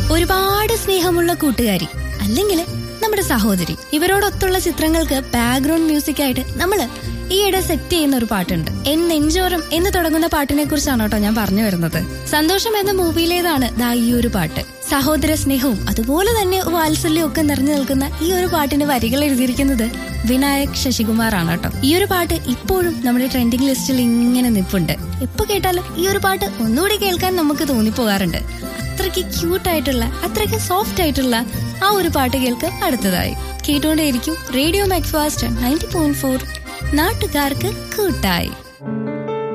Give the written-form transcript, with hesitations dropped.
ഒരുപാട് സ്നേഹമുള്ള കൂട്ടുകാരി, അല്ലെങ്കിൽ നമ്മുടെ സഹോദരി, ഇവരോടൊത്തുള്ള ചിത്രങ്ങൾക്ക് ബാക്ക്ഗ്രൗണ്ട് മ്യൂസിക് ആയിട്ട് നമ്മള് ഈയിടെ സെറ്റ് ചെയ്യുന്ന ഒരു പാട്ടുണ്ട്. എൻ നെഞ്ചോരം എന്ന് തുടങ്ങുന്ന പാട്ടിനെ കുറിച്ചാണ് കേട്ടോ ഞാൻ പറഞ്ഞു വരുന്നത്. സന്തോഷം എന്ന മൂവിയിലേതാണ് ദാ ഈ ഒരു പാട്ട്. സഹോദര സ്നേഹവും അതുപോലെ തന്നെ വാത്സല്യവും ഒക്കെ നിറഞ്ഞു നിൽക്കുന്ന ഈ ഒരു പാട്ടിന്റെ വരികൾ എഴുതിയിരിക്കുന്നത് വിനായക് ശശികുമാർ ആണ് കേട്ടോ. ഈ ഒരു പാട്ട് ഇപ്പോഴും നമ്മുടെ ട്രെൻഡിങ് ലിസ്റ്റിൽ ഇങ്ങനെ നിൽപ്പുണ്ട്. എപ്പോ കേട്ടാലും ഈ ഒരു പാട്ട് ഒന്നുകൂടി കേൾക്കാൻ നമുക്ക് തോന്നിപ്പോകാറുണ്ട്. അത്രയ്ക്ക് ക്യൂട്ടായിട്ടുള്ള, അത്രയ്ക്ക് സോഫ്റ്റ് ആയിട്ടുള്ള ആ ഒരു പാട്ട് കേൾക്ക് അടുത്തതായി. കേട്ടുകൊണ്ടേയിരിക്കും റേഡിയോ മാക്സ് ഫാസ്റ്റ് 90.4, നാട്ടുകാർക്ക് കൂട്ടായി.